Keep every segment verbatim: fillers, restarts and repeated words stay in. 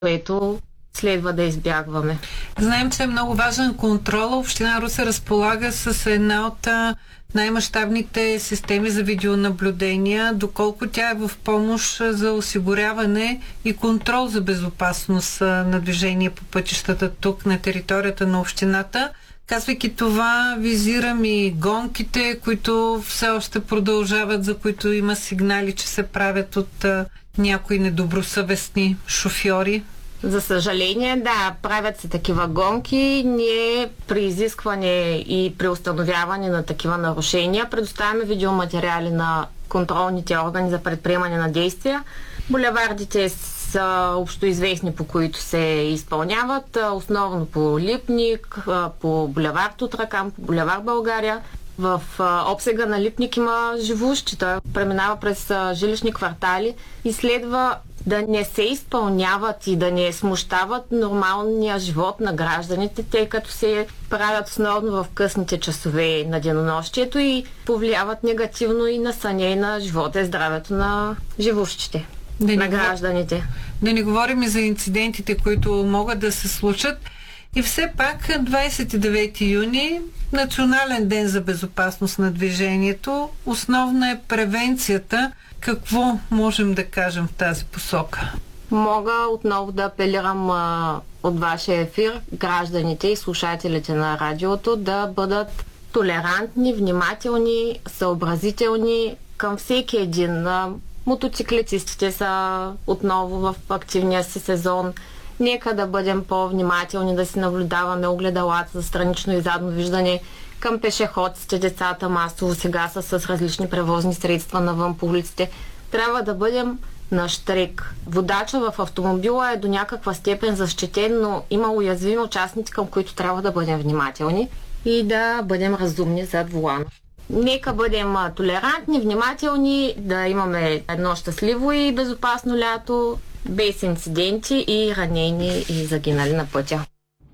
което следва да избягваме. Знаем, че е много важен контрол. Община Русе разполага с една от най-мащабните системи за видеонаблюдения, доколко тя е в помощ за осигуряване и контрол за безопасност на движение по пътищата тук на територията на общината. Казвайки това, визирам и гонките, които все още продължават, за които има сигнали, че се правят от а, някои недобросъвестни шофьори. За съжаление, да, правят се такива гонки. Ние при изискване и при установяване на такива нарушения предоставяме видеоматериали на контролните органи за предприемане на действия. Булевардите са общоизвестни, по които се изпълняват, основно по Липник, по булевард Утракан, по булевард България. В обсега на Липник има живущи, той преминава през жилищни квартали и следва да не се изпълняват и да не смущават нормалния живот на гражданите, тъй като се правят основно в късните часове на денонощието и повлияват негативно и на съня и на живота и здравето на живущите, да на гражданите. Да не говорим и за инцидентите, които могат да се случат. И все пак двадесет и девети юни, Национален ден за безопасност на движението, основна е превенцията. Какво можем да кажем в тази посока? Мога отново да апелирам а, от вашия ефир гражданите и слушателите на радиото да бъдат толерантни, внимателни, съобразителни към всеки един. А, мотоциклетистите са отново в активния си сезон. Нека да бъдем по-внимателни, да си наблюдаваме огледалата за странично и задно виждане към пешеходците, децата масово сега са с различни превозни средства навън по улиците. Трябва да бъдем на щрек. Водача в автомобила е до някаква степен защитен, но има уязвими участници, към които трябва да бъдем внимателни и да бъдем разумни зад волана. Нека бъдем толерантни, внимателни, да имаме едно щастливо и безопасно лято, без инциденти и ранени и загинали на пътя.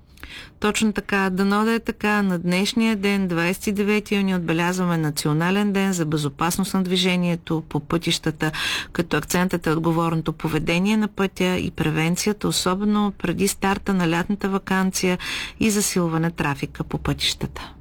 Точно така. Дано да е така. На днешния ден, двадесет и девети юни, отбелязваме Национален ден за безопасност на движението по пътищата, като акцентът е отговорното поведение на пътя и превенцията, особено преди старта на лятната ваканция и засилване трафика по пътищата.